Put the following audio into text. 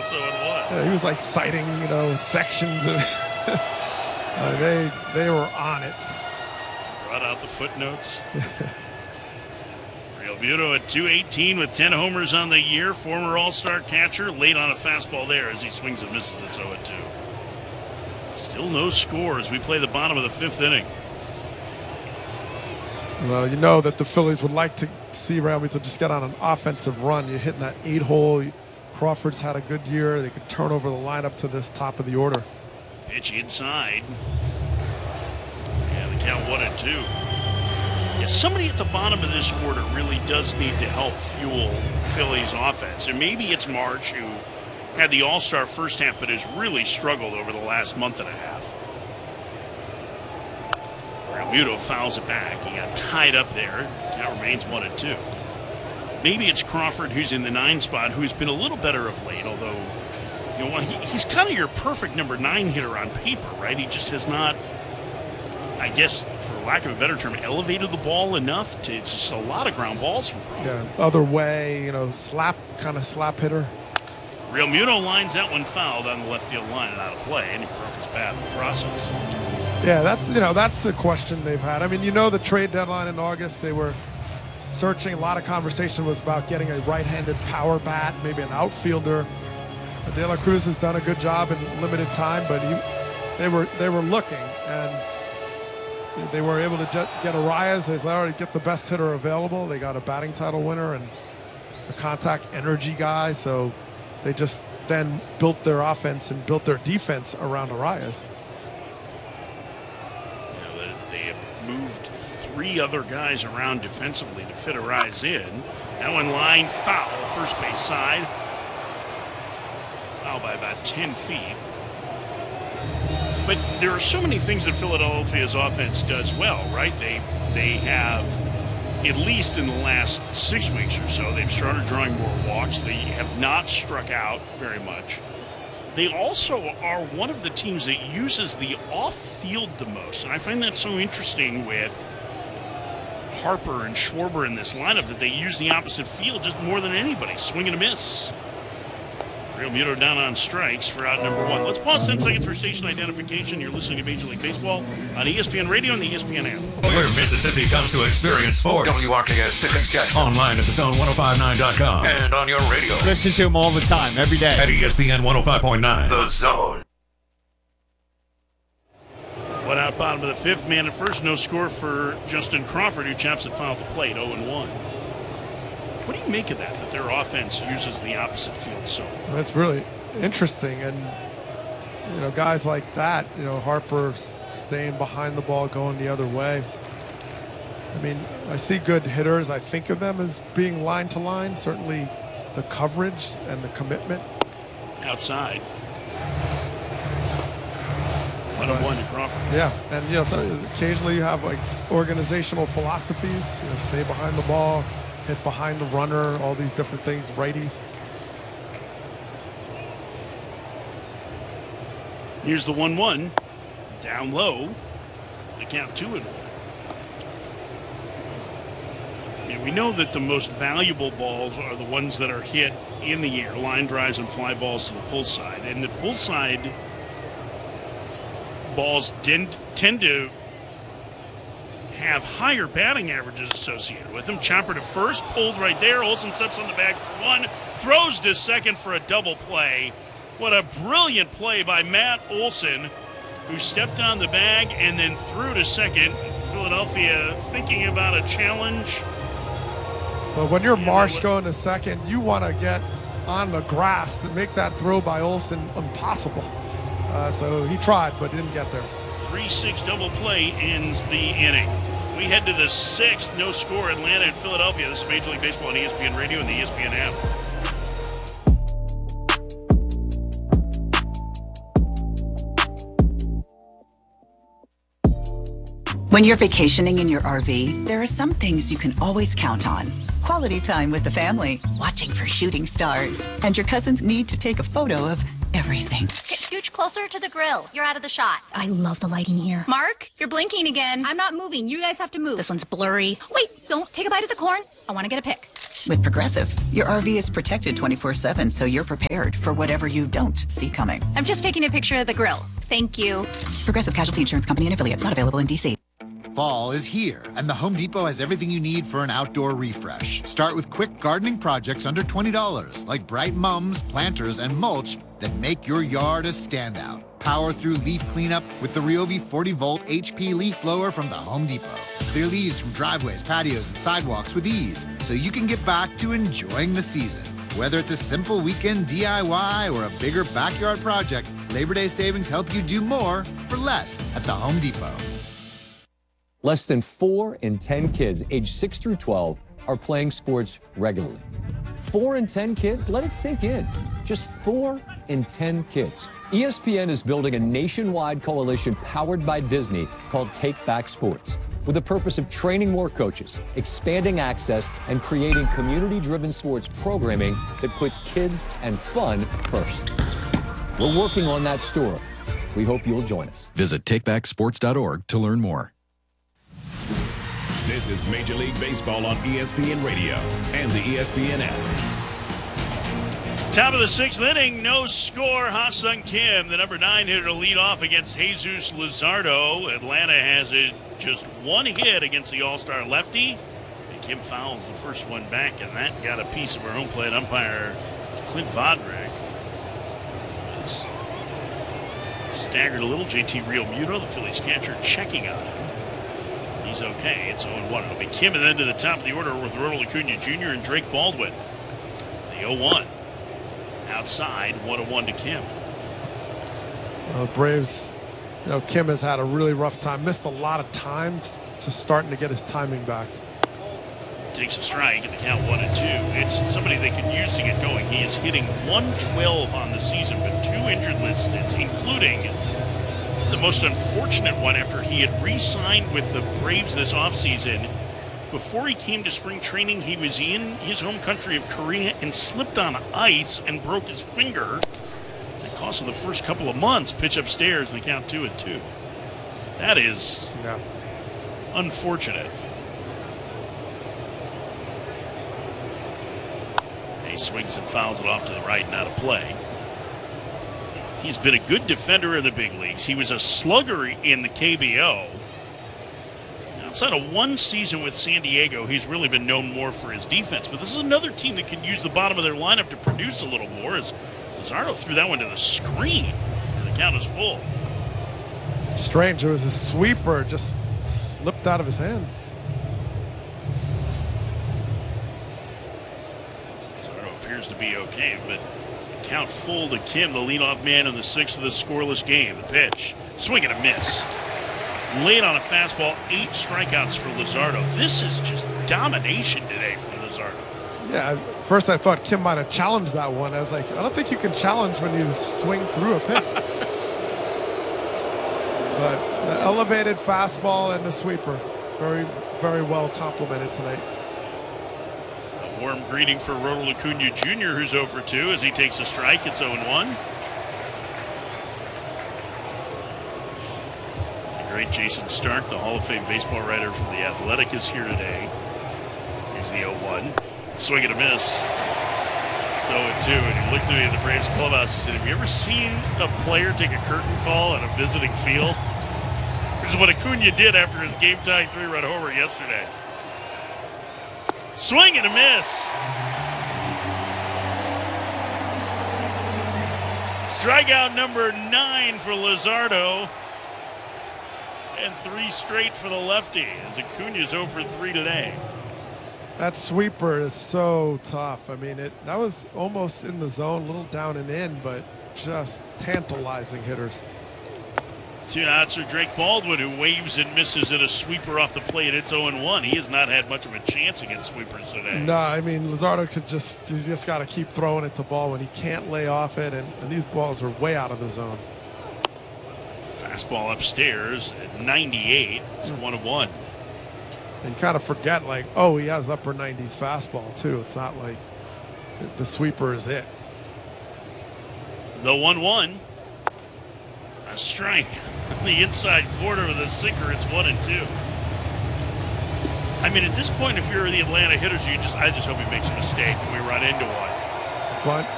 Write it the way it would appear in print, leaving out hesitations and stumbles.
It's 0-1. Yeah, he was like citing, sections of. They were on it. Brought out the footnotes. Real Muto at 218 with 10 homers on the year. Former All-Star catcher, late on a fastball there as he swings and misses. It's 0-2. Still no score as we play the bottom of the fifth inning. Well, you know that the Phillies would like to see Real Muto just get on an offensive run. You're hitting that 8-hole. Crawford's had a good year. They could turn over the lineup to this top of the order. Pitch inside. Yeah, the count 1-2. Yeah, somebody at the bottom of this order really does need to help fuel Phillies offense. And maybe it's Marsh, who had the All-Star first half but has really struggled over the last month and a half. Muto fouls it back. He got tied up there. Count remains 1-2. Maybe it's Crawford, who's in the 9 spot, who's been a little better of late, although he's kind of your perfect number 9 hitter on paper, right? He just has not, I guess, for lack of a better term, elevated the ball enough to. It's just a lot of ground balls from Crawford. Yeah, other way, slap hitter. Real Muto lines that one fouled on the left field line and out of play, and he broke his bat in the process. Yeah, that's the question they've had. I mean, the trade deadline in August, they were searching. A lot of conversation was about getting a right-handed power bat, maybe an outfielder. De La Cruz has done a good job in limited time, but they were looking, and they were able to get Arias. They already get the best hitter available. They got a batting title winner and a contact energy guy, so they just then built their offense and built their defense around Arias. They moved 3 other guys around defensively to fit Arias in. That one lined foul, first base side. Foul by about 10 feet. But there are so many things that Philadelphia's offense does well, right? They have, at least in the last 6 weeks or so, they've started drawing more walks. They have not struck out very much. They also are one of the teams that uses the off-field the most. And I find that so interesting with Harper and Schwarber in this lineup, that they use the opposite field just more than anybody. Swing and a miss. Real Muto down on strikes for out number 1. Let's pause 10 seconds for station identification. You're listening to Major League Baseball on ESPN Radio and the ESPN app. Where Mississippi comes to experience sports. WRKS Pickens Jackson. Online at thezone1059.com. And on your radio. Listen to them all the time, every day. At ESPN 105.9. The Zone. One out, bottom of the fifth. Man at first, no score for Justin Crawford, who chops it foul at the plate, 0-1. What do you make of that their offense uses the opposite field so well? That's really interesting. And, guys like that, Harper staying behind the ball, going the other way. I mean, I see good hitters. I think of them as being line to line. Certainly the coverage and the commitment. Outside. 1-1 to Crawford. Yeah, and so occasionally you have like organizational philosophies. Stay behind the ball, hit behind the runner, all these different things. Righties. Here's the 1-1. Down low. They count 2-1. We know that the most valuable balls are the ones that are hit in the air, line drives and fly balls to the pull side. And the pull side balls tend to have higher batting averages associated with them. Chopper to first, pulled right there. Olsen steps on the bag for 1, throws to second for a double play. What a brilliant play by Matt Olsen, who stepped on the bag and then threw to second. Philadelphia thinking about a challenge. But when you're Marsh going to second, you want to get on the grass to make that throw by Olsen impossible. So he tried, but didn't get there. 3-6 double play ends the inning. We head to the 6th, no score, Atlanta and Philadelphia. This is Major League Baseball on ESPN Radio and the ESPN app. When you're vacationing in your RV, there are some things you can always count on. Quality time with the family, watching for shooting stars, and your cousin's need to take a photo of everything. Scooch closer to the grill. You're out of the shot. I love the lighting here. Mark, you're blinking again. I'm not moving. You guys have to move. This one's blurry. Wait, don't take a bite of the corn. I want to get a pic. With Progressive, your RV is protected 24/7, so you're prepared for whatever you don't see coming. I'm just taking a picture of the grill. Thank you. Progressive Casualty Insurance Company and affiliates, not available in D.C. Fall is here, and the Home Depot has everything you need for an outdoor refresh. Start with quick gardening projects under $20, like bright mums, planters, and mulch that make your yard a standout. Power through leaf cleanup with the Ryobi 40-volt HP leaf blower from the Home Depot. Clear leaves from driveways, patios, and sidewalks with ease, so you can get back to enjoying the season. Whether it's a simple weekend DIY or a bigger backyard project, Labor Day savings help you do more for less at the Home Depot. Less than 4 in 10 kids aged 6 through 12 are playing sports regularly. 4 in 10 kids? Let it sink in. Just 4 in 10 kids. ESPN is building a nationwide coalition powered by Disney called Take Back Sports, with the purpose of training more coaches, expanding access, and creating community-driven sports programming that puts kids and fun first. We're working on that story. We hope you'll join us. Visit takebacksports.org to learn more. This is Major League Baseball on ESPN Radio and the ESPN app. Top of the 6th inning, no score. Ha-Seong Kim, the number 9 hitter, to lead off against Jesus Luzardo. Atlanta has it just one hit against the All-Star lefty. And Kim fouls the first one back, and that got a piece of our home plate umpire, Clint Vodrak. Was staggered a little. JT Realmuto, the Phillies catcher, checking on him. He's okay. It's 0-1. It'll be Kim and then to the top of the order with Ronald Acuna Jr. and Drake Baldwin. The 0-1. Outside, 1-1 to Kim. The Braves, Kim has had a really rough time. Missed a lot of times. Just starting to get his timing back. Takes a strike at the count 1-2. It's somebody they can use to get going. He is hitting 112 on the season, but 2 injured list stints, including the most unfortunate one after he had re-signed with the Braves this offseason. Before he came to spring training, he was in his home country of Korea and slipped on ice and broke his finger. It cost him the first couple of months. Pitch upstairs, they count 2-2. That is unfortunate. He swings and fouls it off to the right and out of play. He's been a good defender in the big leagues. He was a slugger in the KBO. Outside of one season with San Diego, he's really been known more for his defense. But this is another team that can use the bottom of their lineup to produce a little more, as Luzardo threw that one to the screen. The count is full. Strange. It was a sweeper. Just slipped out of his hand. Luzardo appears to be okay, but count full to Kim, the leadoff man in the 6th of the scoreless game. The pitch. Swing and a miss. Late on a fastball, 8 strikeouts for Luzardo. This is just domination today from Luzardo. Yeah, at first I thought Kim might have challenged that one. I was like, I don't think you can challenge when you swing through a pitch. But the elevated fastball and the sweeper, very, very well complemented tonight. A warm greeting for Ronald Acuna Jr., who's 0 for 2 as he takes a strike. It's 0-1. Great Jason Stark, the Hall of Fame baseball writer from The Athletic, is here today. Here's the 0-1. Swing and a miss. It's 0-2, and he looked at me in the Braves clubhouse. He said, have you ever seen a player take a curtain call at a visiting field? Which is what Acuna did after his game-tying 3-run homer yesterday. Swing and a miss. Strikeout number 9 for Luzardo. And 3 straight for the lefty, as Acuna's 0 for 3 today. That sweeper is so tough. I mean, that was almost in the zone, a little down and in, but just tantalizing hitters. 2 outs for Drake Baldwin, who waves and misses at a sweeper off the plate. It's 0-1. He has not had much of a chance against sweepers today. No, I mean, Luzardo he's just got to keep throwing it to ball when he can't lay off it, and these balls are way out of the zone. Fastball upstairs at 98. It's 1-1. And you kind of forget, like, oh, he has upper 90s fastball, too. It's not like the sweeper is it. The 1-1. A strike on the inside corner with a sinker. It's 1-2. I mean, at this point, if you're the Atlanta hitters, I just hope he makes a mistake and we run into one. Bunt.